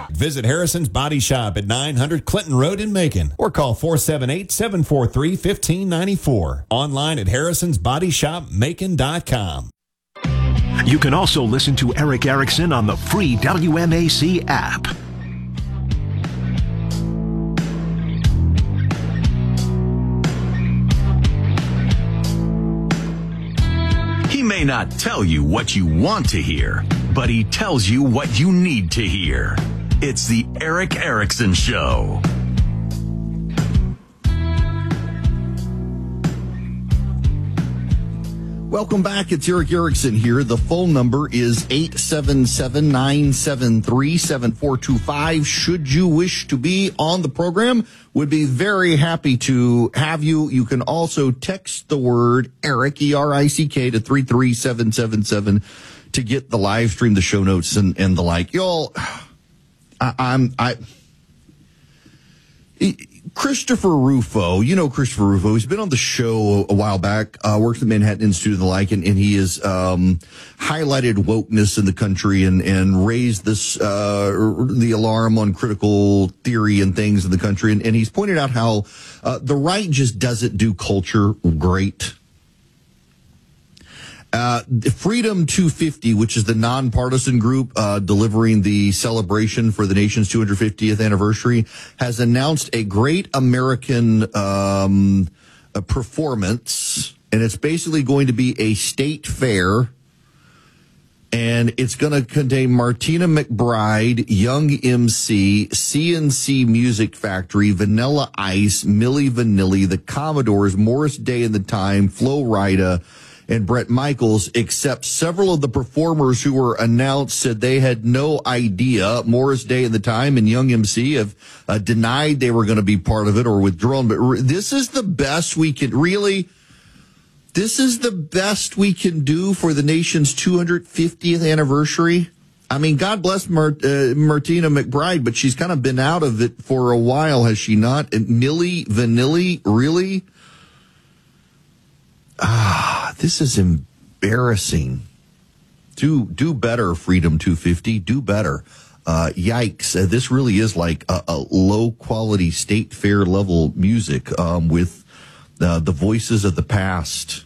Visit Harrison's Body Shop at 900 Clinton Road in Macon or call 478-743-1594. Online at harrisonsbodyshopmacon.com. You can also listen to Eric Erickson on the free WMAC app. He may not tell you what you want to hear, but he tells you what you need to hear. It's the Eric Erickson Show. Welcome back. It's Eric Erickson here. The phone number is 877-973-7425. Should you wish to be on the program, would be very happy to have you. You can also text the word Eric, E-R-I-C-K, to 33777 to get the live stream, the show notes, and the like. Y'all, Christopher Rufo, you know Christopher Rufo. He's been on the show a while back, works at Manhattan Institute and the like, and he has highlighted wokeness in the country and raised this the alarm on critical theory and things in the country. And he's pointed out how the right just doesn't do culture great. Freedom 250, which is the nonpartisan group delivering the celebration for the nation's 250th anniversary, has announced a Great American performance, and it's basically going to be a state fair, and it's going to contain Martina McBride, Young MC, CNC Music Factory, Vanilla Ice, Milli Vanilli, the Commodores, Morris Day and the Time, Flo Rida, and Bret Michaels, except several of the performers who were announced said they had no idea. Morris Day and the Time and Young MC have denied they were going to be part of it or withdrawn. But this is the best we can this is the best we can do for the nation's 250th anniversary. I mean, God bless Martina McBride, but she's kind of been out of it for a while, has she not? And Milli Vanilli, really? This is embarrassing. Do better, Freedom 250. Do better. Yikes. This really is like a low-quality state fair level music with the voices of the past.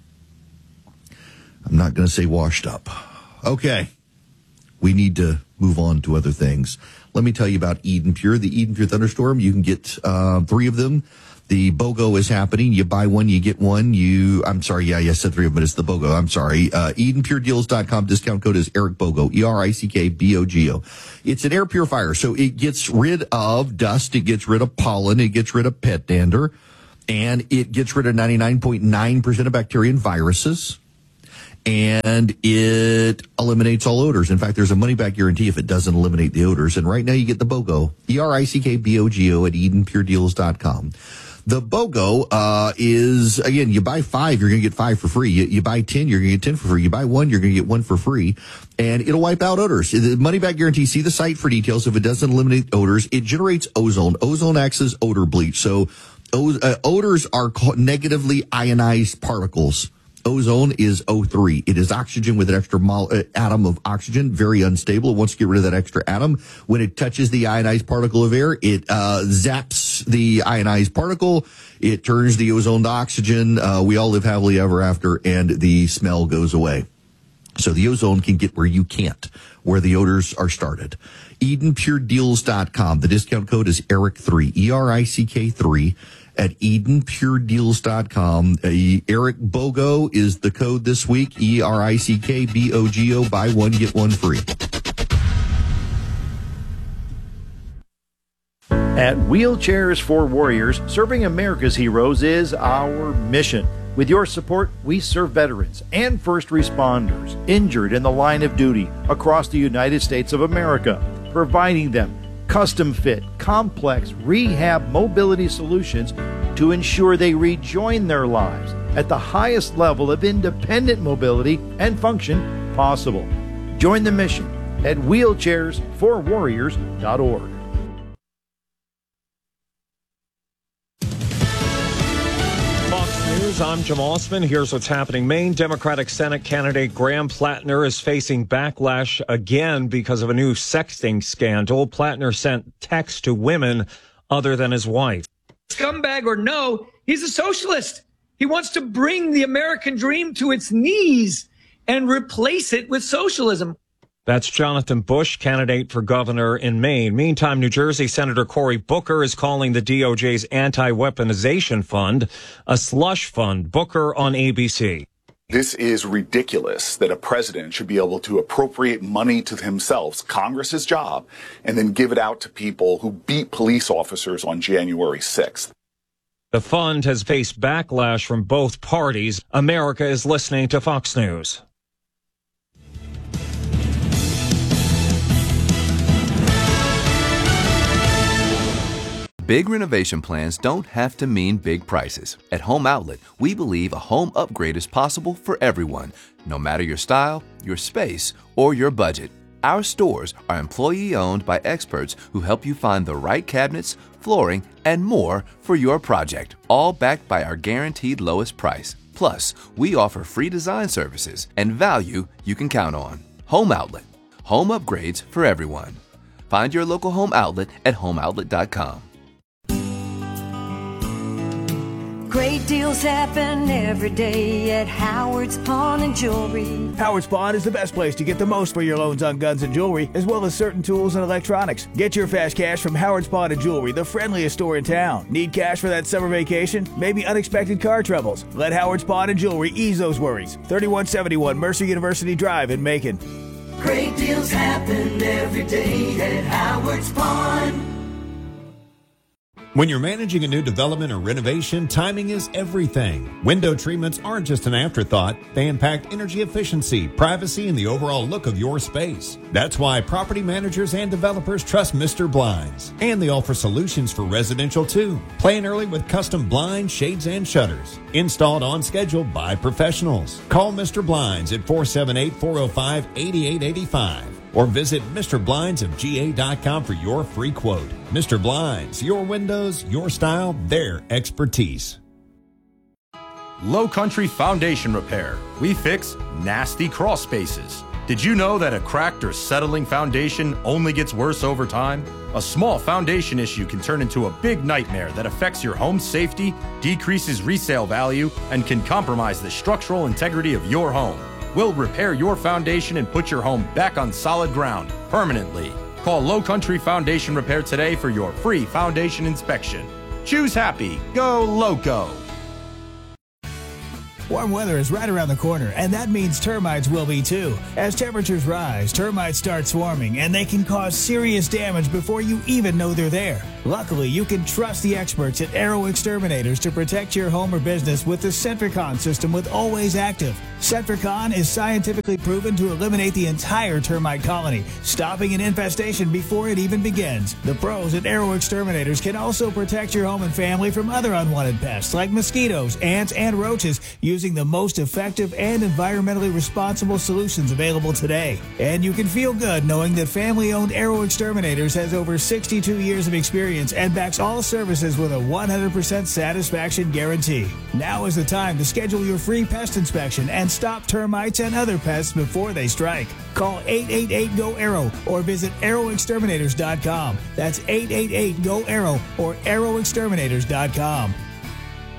I'm not going to say washed up. Okay. We need to move on to other things. Let me tell you about Eden Pure. The Eden Pure Thunderstorm, you can get 3 of them. The BOGO is happening. You buy one, you get one. I said 3 of them, but it's the BOGO. I'm sorry. EdenPureDeals.com. Discount code is Eric BOGO, ERICKBOGO. It's an air purifier, so it gets rid of dust, it gets rid of pollen, it gets rid of pet dander, and it gets rid of 99.9% of bacteria and viruses. And it eliminates all odors. In fact, there's a money-back guarantee if it doesn't eliminate the odors. And right now you get the BOGO, ERICKBOGO at EdenPureDeals.com. The BOGO is, again, you buy 5, you're going to get 5 for free. You buy 10, you're going to get 10 for free. You buy 1, you're going to get 1 for free. And it'll wipe out odors. The money-back guarantee, see the site for details. If it doesn't eliminate odors, it generates ozone. Ozone acts as odor bleach. So odors are negatively ionized particles. Ozone is O3. It is oxygen with an extra atom of oxygen, very unstable. It wants to get rid of that extra atom. When it touches the ionized particle of air, it zaps the ionized particle. It turns the ozone to oxygen. We all live happily ever after, and the smell goes away. So the ozone can get where you can't, where the odors are started. EdenPureDeals.com. The discount code is ERIC3, ERICK3. At EdenPureDeals.com. Eric BOGO is the code this week. ERICKBOGO. Buy one, get one free. At Wheelchairs for Warriors, serving America's heroes is our mission. With your support, we serve veterans and first responders injured in the line of duty across the United States of America, providing them custom fit, complex rehab mobility solutions to ensure they rejoin their lives at the highest level of independent mobility and function possible. Join the mission at wheelchairsforwarriors.org. Fox News News. I'm Jim Osman. Here's what's happening. Maine Democratic Senate candidate Graham Plattner is facing backlash again because of a new sexting scandal. Plattner sent texts to women other than his wife. Scumbag or no, he's a socialist. He wants to bring the American dream to its knees and replace it with socialism. That's Jonathan Bush, candidate for governor in Maine. Meantime, New Jersey Senator Cory Booker is calling the DOJ's anti-weaponization fund a slush fund. Booker on ABC. This is ridiculous that a president should be able to appropriate money to himself, Congress's job, and then give it out to people who beat police officers on January 6th. The fund has faced backlash from both parties. America is listening to Fox News. Big renovation plans don't have to mean big prices. At Home Outlet, we believe a home upgrade is possible for everyone, no matter your style, your space, or your budget. Our stores are employee-owned by experts who help you find the right cabinets, flooring, and more for your project, all backed by our guaranteed lowest price. Plus, we offer free design services and value you can count on. Home Outlet. Home upgrades for everyone. Find your local Home Outlet at homeoutlet.com. Great deals happen every day at Howard's Pawn and Jewelry. Howard's Pawn is the best place to get the most for your loans on guns and jewelry, as well as certain tools and electronics. Get your fast cash from Howard's Pawn and Jewelry, the friendliest store in town. Need cash for that summer vacation? Maybe unexpected car troubles? Let Howard's Pawn and Jewelry ease those worries. 3171 Mercer University Drive in Macon. Great deals happen every day at Howard's Pawn. When you're managing a new development or renovation, timing is everything. Window treatments aren't just an afterthought. They impact energy efficiency, privacy, and the overall look of your space. That's why property managers and developers trust Mr. Blinds. And they offer solutions for residential too. Plan early with custom blinds, shades, and shutters. Installed on schedule by professionals. Call Mr. Blinds at 478-405-8885. Or visit MrBlindsofGA.com for your free quote. Mr. Blinds, your windows, your style, their expertise. Low Country Foundation Repair. We fix nasty crawl spaces. Did you know that a cracked or settling foundation only gets worse over time? A small foundation issue can turn into a big nightmare that affects your home's safety, decreases resale value, and can compromise the structural integrity of your home. We'll repair your foundation and put your home back on solid ground permanently. Call Low Country Foundation Repair today for your free foundation inspection. Choose happy. Go Loco. Warm weather is right around the corner, and that means termites will be too. As temperatures rise, termites start swarming, and they can cause serious damage before you even know they're there. Luckily, you can trust the experts at Arrow Exterminators to protect your home or business with the Centricon system with Always Active. Centricon is scientifically proven to eliminate the entire termite colony, stopping an infestation before it even begins. The pros at Arrow Exterminators can also protect your home and family from other unwanted pests like mosquitoes, ants, and roaches using the most effective and environmentally responsible solutions available today. And you can feel good knowing that family-owned Arrow Exterminators has over 62 years of experience and backs all services with a 100% satisfaction guarantee. Now is the time to schedule your free pest inspection and stop termites and other pests before they strike. Call 888-GO-ARROW or visit arrowexterminators.com. That's 888-GO-ARROW or arrowexterminators.com.